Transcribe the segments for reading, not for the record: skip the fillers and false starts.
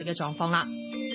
嘅狀況啦。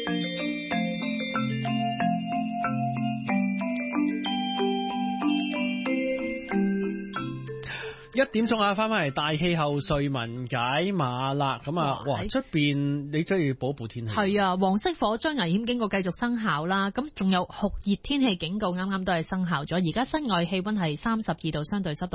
1點鐘啊，翻嚟大氣候瑞文解碼啦。咁啊，哇，出邊你真係要補一補天氣。 係啊，黃色火災危險警告繼續生效啦。咁仲有酷熱天氣警告啱啱都係生效咗。而家室外氣溫係32度，相對濕度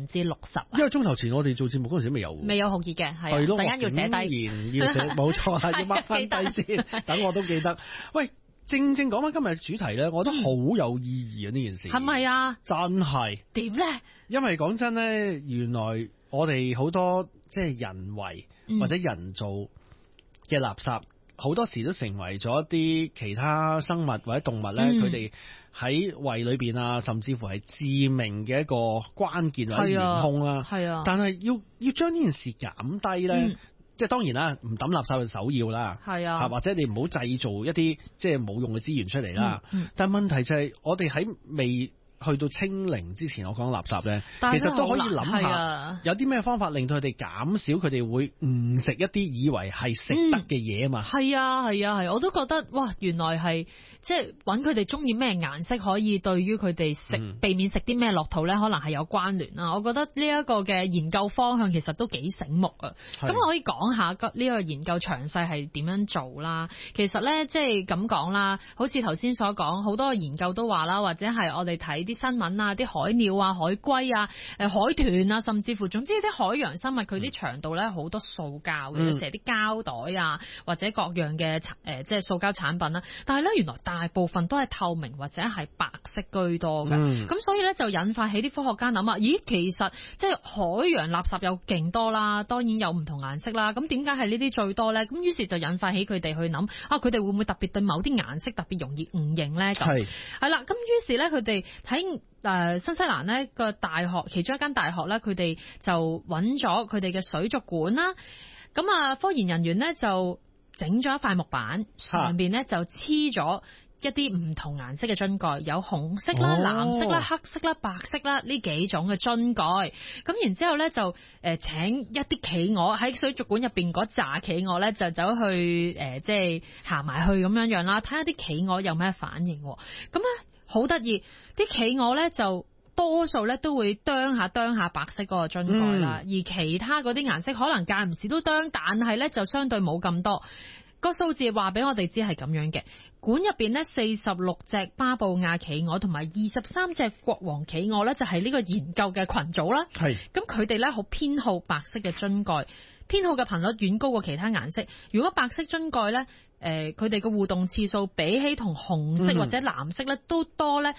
60%。1 個鐘頭前我哋做節目嗰陣時未有酷熱嘅，係啊，陣間要寫低， 要寫，冇錯係要 mark 翻低先，等我都記得。喂。正講翻今日嘅主題咧，我覺得好有意義啊！呢件事係咪啊？ 真係點咧？ 因為講真咧，原來我哋好多即係人為或者人造嘅垃圾，好多時都成為咗一啲其他生物或者動物咧，佢哋喺胃裏邊啊，甚至乎係致命嘅一個關鍵或者元兇啦。係啊，但係要將呢件事減低咧。即係當然啦，唔抌垃圾係首要啦，係啊，或者你唔好製造一啲即係冇用嘅資源出嚟啦。但係問題就係我哋喺未去到清零之前，我講垃圾咧，其實都可以諗下有啲咩方法令到佢哋減少佢哋會誤食一啲以為係食得嘅嘢啊嘛。 係啊，我都覺得哇，原來係即係揾佢哋中意咩顏色，可以對於佢哋避免食啲咩落肚咧，可能係有關聯啦。我覺得呢一個嘅研究方向其實都幾醒目啊。咁我可以講下呢個研究詳細係點樣做啦。其實咧，即係咁講啦，好似頭先所講，好多研究都話啦，或者係我哋睇啲新聞啊，啲海鳥啊、海龜啊、海豚啊，甚至乎總之啲海洋生物，佢啲腸道咧好多塑膠嘅，成日啲膠袋啊，或者各樣嘅即係塑膠產品啦。但係咧，原來大部分都係透明或者係白色居多嘅。咁所以咧就引發起啲科學家諗啊，咦，其實即係海洋垃圾有勁多啦，當然有唔同顏色啦。咁點解係呢啲最多咧？咁於是就引發起佢哋去諗啊，佢哋會唔會特別對某啲顏色特別容易誤認咧？係啦，咁於是咧佢哋喺新西蘭呢個大學，其中一間大學咧，佢哋就揾咗佢哋嘅水族館啦。咁啊，科研人員呢就整咗一塊木板，上邊呢就黐咗一啲唔同顏色嘅樽蓋，有紅色啦、藍色啦、黑色啦、白色啦呢幾種嘅樽蓋。咁然之後咧就請一啲企鵝喺水族館入邊嗰紮企鵝咧就走去即係行埋去咁樣啦，睇下啲企鵝有咩反應。咁咧好得意，啲企鵝咧就多數咧都會啄下白色嗰個樽蓋啦，而其他嗰啲顏色可能間唔時都啄，但係咧就相對冇咁多。個數字話俾我哋知係咁樣嘅，館入邊呢46隻巴布亞企鵝同埋23隻國王企鵝咧就係呢個研究嘅群組啦。係，咁佢哋咧好偏好白色嘅樽蓋，偏好嘅頻率遠高過其他顏色。如果白色樽蓋咧，佢哋嘅互動次數比起同紅色或者藍色咧都多咧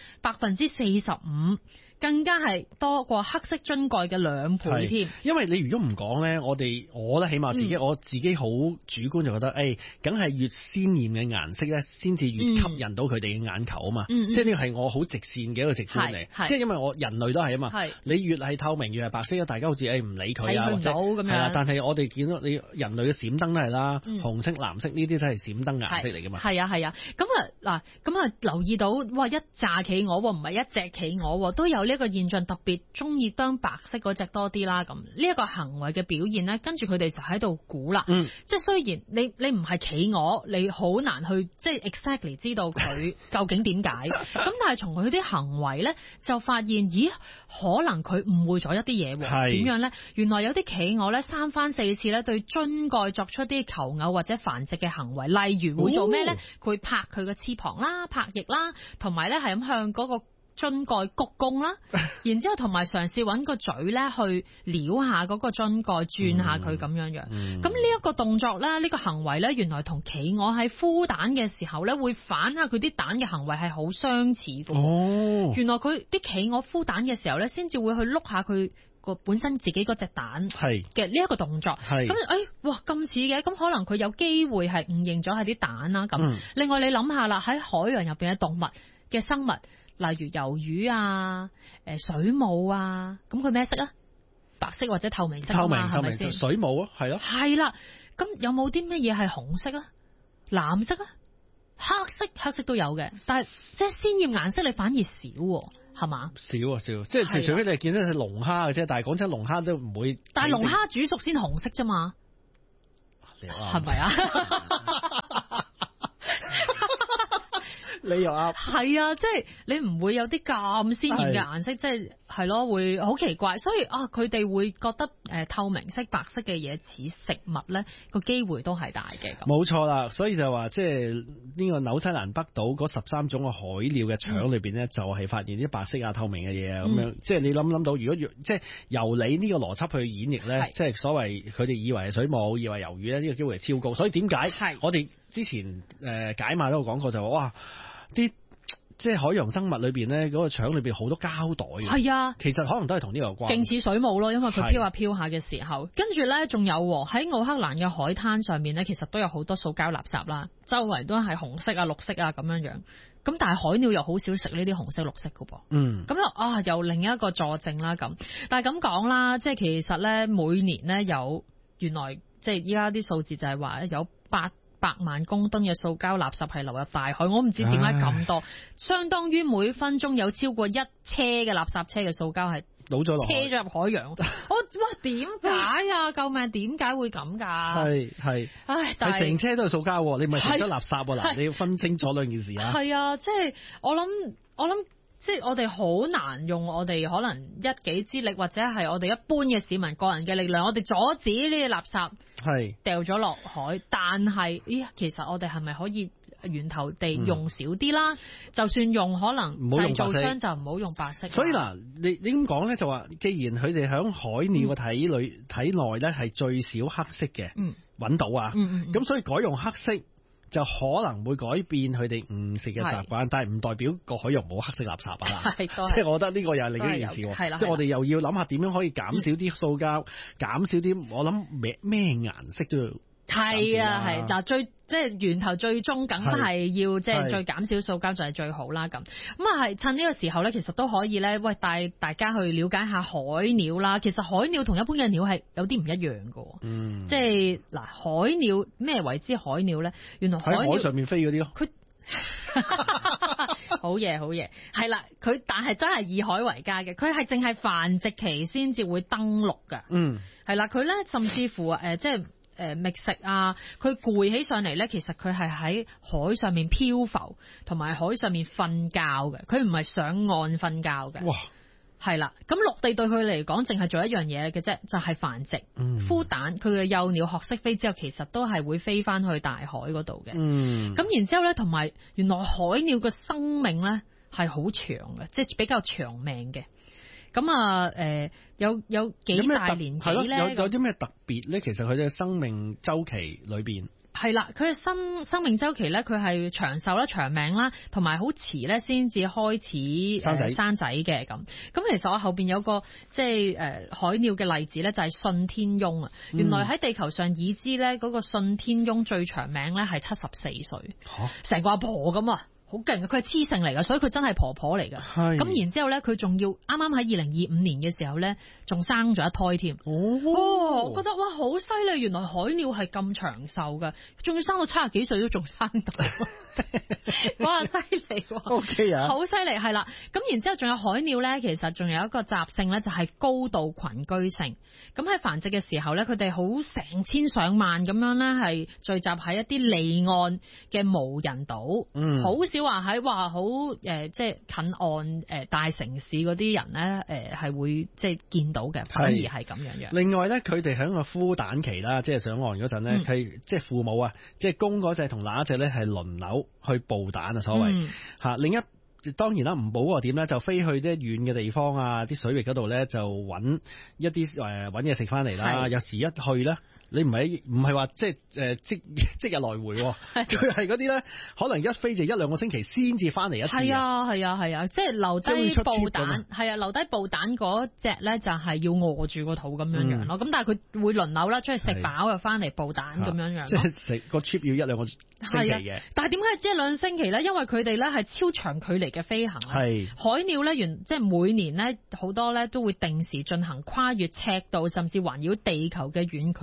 45%。更加係多過黑色樽蓋嘅2倍添。 因為你如果唔講咧，我咧起碼我自己好主觀就覺得，梗係越鮮豔嘅顏色咧，先至越吸引到佢哋嘅眼球啊嘛。即係呢個係我好直線嘅一個直觀嚟。即係因為我人類都係啊嘛。你越係透明越係白色，大家好似唔理佢啊，或者係啦。但係我哋見到你人類嘅閃燈都係啦，紅色、藍色呢啲都係閃燈顏色嚟噶嘛。係啊。 咁啊留意到哇，一紮企鵝唔係一隻企鵝都有。呢一個現象特別中意啄白色嗰隻多啲啦，咁呢一個行為嘅表現呢，跟住佢哋就喺度估啦。即係雖然你唔係企鵝，你好難去即係 exactly 知道佢究竟點解。咁但係從佢啲行為呢，就發現咦，可能佢誤會咗一啲嘢喎。點樣呢？原來有啲企鵝呢，3番4次呢對樽蓋作出啲求偶或者繁殖嘅行為，例如會做咩呢？佢拍佢嘅翅膀啦、拍翼啦，同埋呢係咁向嗰個樽蓋鞠躬啦，然之後同埋嘗試揾個嘴咧去撩下嗰個樽蓋，轉下佢咁樣樣。咁呢一個動作咧，呢個行為咧，原來同企鵝喺孵蛋嘅時候咧，會反下佢啲蛋嘅行為係好相似嘅。原來佢啲企鵝孵蛋嘅時候咧，先至會去碌下佢個本身自己嗰隻蛋嘅呢一個動作。咁哇咁似嘅，咁可能佢有機會係誤認咗係啲蛋啦。咁另外你諗下啦，喺海洋入邊嘅動物嘅生物。例如魷魚啊、水母啊，咁佢咩色啊？白色或者透明色啊嘛，係咪先？ 水母啊，係咯。係啦，咁有冇啲乜嘢係紅色啊、藍色啊、黑色都有嘅，但係即係鮮豔顏色你反而少喎，係嘛？少，即係除非你係見到係龍蝦嘅啫，但係講真，龍蝦都唔會。但係龍蝦煮熟先紅色啫嘛。係咪啊？ 你又啱。 係啊，即係你唔會有啲咁鮮豔嘅顏色，即係咯，會好奇怪。所以啊，佢哋會覺得透明色、白色嘅嘢似食物咧，個機會都係大嘅。 冇錯啦，所以就話即係呢個紐西蘭北島嗰13種嘅海鳥嘅腸裏邊咧，就係發現啲白色啊、透明嘅嘢啊咁樣。即係你諗到，如果即係由你呢個邏輯去演繹咧，即係所謂佢哋以為係水母，以為魷魚咧，呢個機會係超高。所以點解我哋之前解碼都有講過就話哇啲。即係海洋生物裏邊咧，嗰個腸裏邊好多膠袋嘅。係啊，其實可能都係同呢個有關。 勁似水母咯，因為佢飄下飄下嘅時候，跟住咧仲有喺奧克蘭嘅海灘上面咧，其實都有好多塑膠垃圾啦，周圍都係紅色啊、綠色啊咁樣樣。咁但係海鳥又好少食呢啲紅色、綠色㗎噃。咁又另一個佐證啦咁。但係咁講啦，即係其實咧每年咧原來即係依家啲數字就係話有800萬公噸嘅塑膠垃圾係流入大海，我唔知點解咁多，相當於每分鐘有超過1車嘅垃圾車嘅塑膠係倒咗落車咗入海洋。哇，點解啊？救命！點解會咁㗎？係，但係成車都係塑膠，你唔係成車垃圾喎。嗱，你要分清楚兩件事啊。係啊，即係我諗。即係我哋好難用我哋可能一己之力，或者係我哋一般嘅市民個人嘅力量，我哋阻止呢啲垃圾掉咗落海。但係，其實我哋係咪可以源頭地用少啲啦？就算用，可能製造商就唔好用白色。所以嗱，你咁講咧，就話既然佢哋喺海鳥嘅體內咧係最少黑色嘅，揾到啊，咁所以改用黑色。就可能會改變佢哋誤食嘅習慣，但係唔代表個海洋冇黑色垃圾啊！即係我覺得呢個又係另一件事喎。即係我哋又要諗下點樣可以減少啲塑膠，減少啲我諗咩顏色都要。係啊，係嗱，即係源頭最終梗係要即係最減少塑膠就係最好啦。咁啊係趁呢個時候咧，其實都可以咧，帶大家去了解下海鳥啦。其實海鳥同一般嘅鳥係有啲唔一樣㗎。即係嗱，海鳥咩為之海鳥咧？原來喺海上面飛嗰啲咯。佢好嘢，係啦，佢但係真係以海為家嘅，佢係淨係繁殖期先至會登陸㗎。係啦，佢咧甚至乎即係。覓食啊，佢攰起上嚟咧，其實佢係喺海上面漂浮，同埋海上面瞓覺嘅，佢唔係上岸瞓覺嘅。哇，係啦，咁陸地對佢嚟講，淨係做一樣嘢嘅啫，就係繁殖、孵蛋。佢嘅幼鳥學識飛之後，其實都係會飛翻去大海嗰度嘅。咁然之後咧，同埋原來海鳥嘅生命咧係好長嘅，即係比較長命嘅。咁啊，有幾大年紀咧？有啲咩特別咧？其實佢嘅生命週期裏邊係啦，佢嘅生命週期咧，佢係長壽啦、長命啦，同埋好遲咧先至開始生仔嘅咁。咁其實我後邊有個即係海鳥嘅例子咧，就係信天翁啊。原來喺地球上已知咧，嗰個信天翁最長命咧係74歲，成個阿婆咁啊！好勁嘅，佢係雌性嚟㗎，所以佢真係婆婆嚟㗎。咁然之後咧，佢仲要啱啱喺2025年嘅時候咧，仲生咗一胎添。我覺得哇，好犀利！原來海鳥係咁長壽㗎，仲要生到70幾歲都仲生到，哇，犀利喎！OK 啊，好犀利係啦。咁然之後仲有海鳥咧，其實仲有一個習性咧，就係高度群居性。咁喺繁殖嘅時候咧，佢哋好成千上萬咁樣咧，係聚集喺一啲離岸嘅無人島，好少話喺好即係近岸大城市嗰啲人咧係會即係見到嘅，反而係咁樣樣。另外咧，佢哋喺個孵蛋期啦，即係上岸嗰陣咧，係即係父母啊，即係公嗰隻同乸隻咧係輪流去抱蛋啊，所謂嚇。另一當然啦，唔保嗰個點咧，就飛去啲遠嘅地方啊，啲水域嗰度咧就揾一啲揾嘢食翻嚟啦。有時一去咧，你唔係話即日來回，佢係嗰啲咧，可能一飛就1-2個星期先至翻嚟一次。係啊，即係留低抱蛋，係啊，留低抱蛋嗰隻咧就係要餓住個肚咁樣樣咯。咁但係佢會輪流啦，出去食飽又翻嚟抱蛋咁樣樣。即係食個 trip 要1-2個星期嘅。但係點解1-2星期咧？因為佢哋咧係超長距離嘅飛行。係海鳥咧，即係每年咧好多咧都會定時進行跨越赤道甚至環繞地球嘅遠距離遷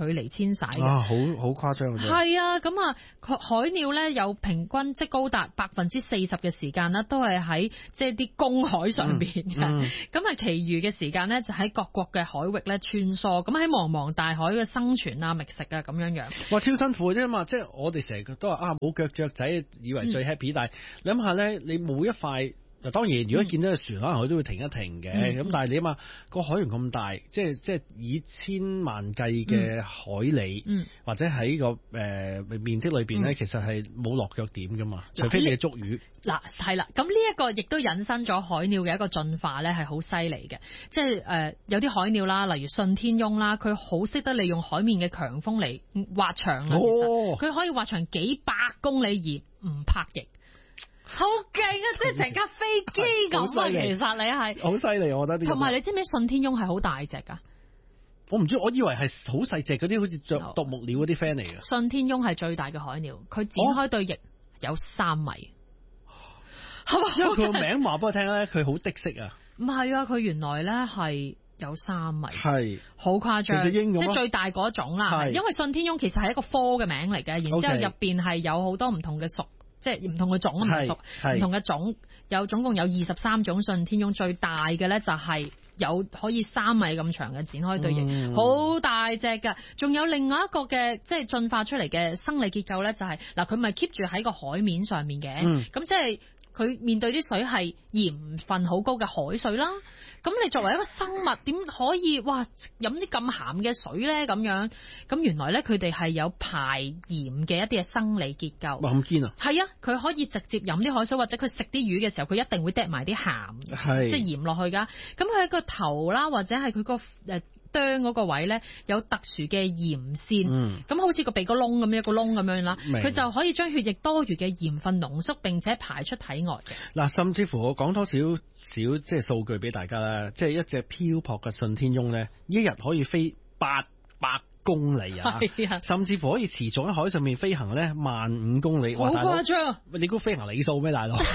遷徙嘅。 好誇張嘅啫。 係啊，咁啊，海鳥咧有平均即係高達40%嘅時間咧，都係喺即係啲公海上邊嘅。咁啊，其餘嘅時間咧就喺各國嘅海域咧穿梭，咁喺茫茫大海嘅生存啊、覓食啊咁樣樣。 哇，超辛苦啫嘛！即係我哋成日都話冇腳雀仔，以為最 happy，但係你諗下咧，你冇一塊。嗱，當然，如果見到個船，可能佢都會停一停嘅。咁但係你諗下，個海洋咁大，即係以千萬計嘅海里，或者喺個面積裏邊咧，其實係冇落腳點噶嘛，除非你係捉魚。 嗱，係啦，咁呢一個亦都引申咗海鳥嘅一個進化咧，係好犀利嘅。即係有啲海鳥啦，例如信天翁啦，佢好識得利用海面嘅強風嚟滑翔啦。佢可以滑翔幾百公里而唔拍翼。好勁啊！即係成架飛機咁啊！其實你係好犀利，我覺得。同埋你知唔知信天翁係好大隻噶？ 我唔知，我以為係好細隻嗰啲，好似着獨木鳥嗰啲 friend 嚟嘅。 信天翁係最大嘅海鳥，佢展開對翼有3米，係嘛？ 因為佢個名話俾我聽咧，佢好的色啊。 唔係啊，佢原來咧係有3米， 係好誇張，即係最大嗰種啦。因為信天翁其實係一個科嘅名嚟嘅，然之後入邊係有好多唔同嘅屬。即係唔同嘅種，唔係屬唔同嘅種，總共有23種信天翁，最大嘅咧就係有可以3米咁長嘅展開對翼，好大隻㗎。仲有另外一個嘅即係進化出嚟嘅生理結構咧，就係嗱佢咪 keep 住喺個海面上面嘅，咁即係佢面對啲水係鹽分好高嘅海水啦。咁你作為一個生物，點可以哇飲啲咁鹹嘅水咧？咁樣咁原來咧佢哋係有排鹽嘅一啲嘅生理結構。 哇，咁堅啊！ 係啊，佢可以直接飲啲海水，或者佢食啲魚嘅時候，佢一定會滴埋啲鹹，即係鹽落去噶。咁佢喺個頭啦，或者係佢個啄嗰個位咧，有特殊嘅鹽腺，咁好似個鼻哥窿咁樣一個窿咁樣啦，佢就可以將血液多餘嘅鹽分濃縮並且排出體外嘅。嗱， 甚至乎我講多少即係數據俾大家啦，即係一隻漂泊嘅信天翁咧，一日可以飛800公里啊，甚至乎可以持續喺海上面飛行咧15000公里， 好誇張！ 你估飛行里數咩，大佬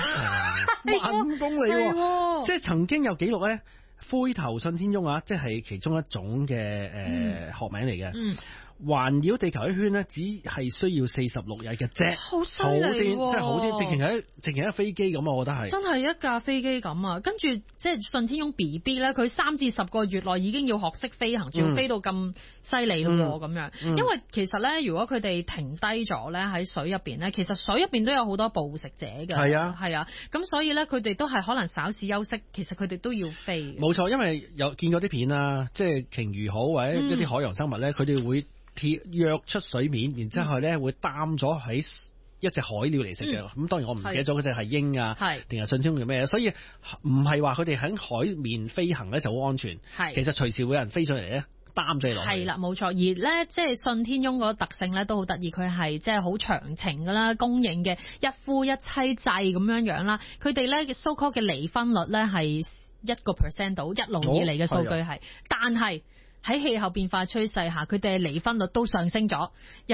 ？15000公里，即係曾經有記錄咧。灰頭信天翁啊，即係其中一種嘅學名嚟嘅。環繞地球一圈咧，只係需要46日嘅啫， 好犀利， 即係好啲，直情係一飛機咁，我覺得係真係一架飛機咁啊！跟住即係信天翁 BB 咧，佢3至10個月內已經要學識飛行，仲要飛到咁犀利咯咁樣。因為其實咧，如果佢哋停低咗咧喺水入邊咧，其實水入邊都有好多捕食者嘅。係啊，咁所以咧，佢哋都係可能稍事休息，其實佢哋都要飛。 冇錯，因為有見過啲片啊，即係鯨魚好或者一啲海洋生物咧，佢哋會躍出水面，然之後咧會擔咗喺一隻海鳥嚟食嘅。咁當然我唔記得咗嗰隻係鷹啊，定係信天翁嘅咩，所以唔係話佢哋喺海面飛行咧就好安全。其實隨時會有人飛上嚟咧擔咗落去。係啦， 冇錯。而咧即係信天翁嗰個特性咧都好得意，佢係即係好長情噶啦，公認嘅一夫一妻制咁樣樣啦。佢哋咧 so called 嘅離婚率咧係1% 到，一路以嚟嘅數據係，但係喺氣候變化趨勢下，佢哋嘅離婚率都上升咗，由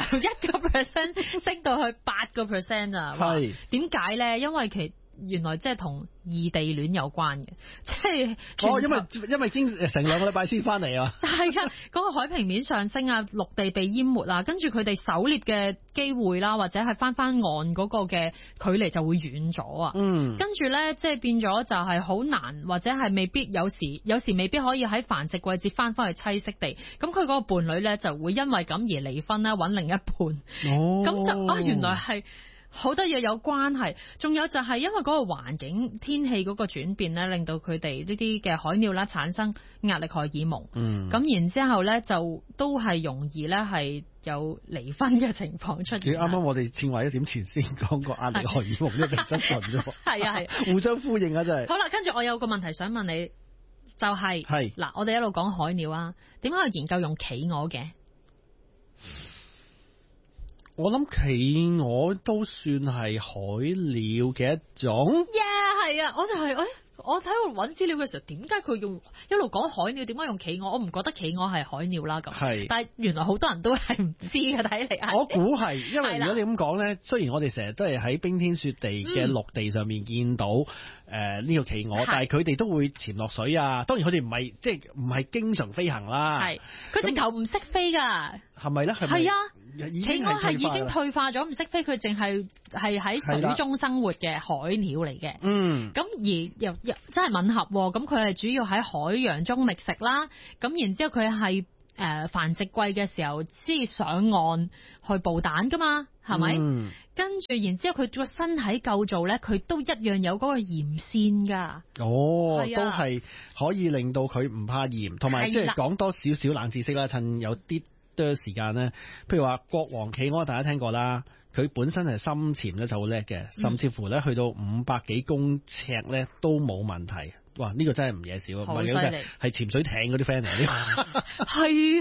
1% 升到去8% 啊！係點解咧？因為原來即係同異地戀有關嘅，即係因為經成2個禮拜先翻嚟啊！ 係啊，嗰個海平面上升啊，陸地被淹沒啊，跟住佢哋狩獵嘅機會啦，或者係翻岸嗰個嘅距離就會遠咗啊！跟住咧即係變咗就係好難，或者係未必有時未必可以喺繁殖季節翻去棲息地，咁佢嗰個伴侶咧就會因為咁而離婚啦，揾另一半。咁就原來係。好多嘢有關係，仲有就係因為嗰個環境天氣嗰個轉變咧，令到佢哋呢啲嘅海鳥啦產生壓力荷爾蒙，咁然之後咧就都係容易咧係有離婚嘅情況出現。 啱啱我哋正話1點前先講過壓力荷爾蒙呢個質詢啫， 係啊， 互相呼應啊，真係。 好啦，跟住我有個問題想問你，就係嗱，我哋一路講海鳥啊，點解去研究用企鵝嘅？ 我諗企鵝都算係海鳥嘅一種。 係啊，我就係我喺度揾資料嘅時候，點解佢用一路講海鳥，點解用企鵝？我唔覺得企鵝係海鳥啦咁。係，但係原來好多人都係唔知嘅，睇嚟。我估係， 因為如果你咁講咧，雖然我哋成日都係喺冰天雪地嘅陸地上面見到呢個企鵝，但係佢哋都會潛落水啊。當然佢哋唔係經常飛行啦。係， 佢直頭唔識飛㗎。 係咪咧？ 係啊， 企鵝係已經退化咗，唔識飛，佢淨係喺水中生活嘅海鳥嚟嘅。咁而又真係吻合，咁佢係主要喺海洋中覓食啦。咁然之後佢係繁殖季嘅時候先上岸去捕蛋噶嘛，係咪？跟住然之後佢個身體構造咧，佢都一樣有嗰個鹽腺噶。 都係可以令到佢唔怕鹽，同埋即係講多少少冷知識啦。趁有啲多時間咧，譬如話國王企鵝，大家聽過啦，佢本身係深潛咧就好叻嘅，甚至乎咧去到500幾公尺咧都冇問題。哇！呢個真係唔嘢少，唔係幾隻係潛水艇嗰啲 friend 嚟嘅。 係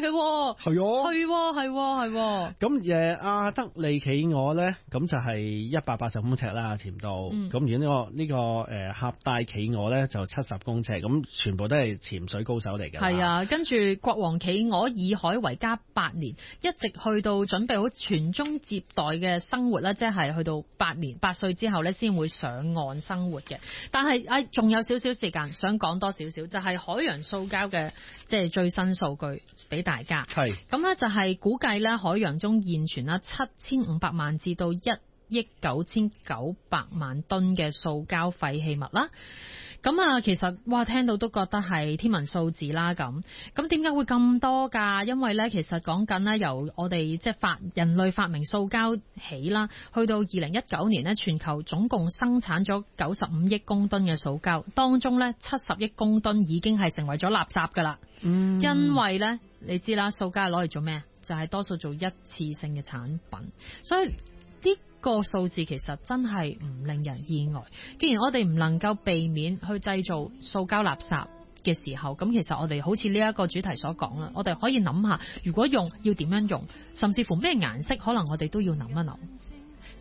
咁阿德利企鵝咧，咁就係180公尺啦，潛到。咁而呢個狹帶企鵝咧就70公尺，咁全部都係潛水高手嚟嘅。 係啊，跟住國王企鵝以海為家8年，一直去到準備好傳宗接代嘅生活啦，即係去到8歲之後咧先會上岸生活嘅。但係仲有少少時間。想講多少少就係海洋塑膠嘅即係最新數據俾大家。係咁咧，就係估計咧海洋中現存啦7500萬至到1億9900萬噸嘅塑膠廢棄物啦。咁啊，其實哇，聽到都覺得係天文數字啦。咁點解會咁多㗎？因為咧，其實講緊咧，由我哋即係人類發明塑膠起啦，去到2019年咧，全球總共生產咗95億公噸嘅塑膠，當中咧70億公噸已經係成為咗垃圾㗎啦。因為咧，你知啦，塑膠係攞嚟做咩？就係多數做一次性嘅產品，所以個數字其實真係唔令人意外。既然我哋唔能夠避免去製造塑膠垃圾嘅時候，咁其實我哋好似呢一個主題所講啦，我哋可以諗下，如果用要點樣用，甚至乎咩顏色，可能我哋都要諗一諗。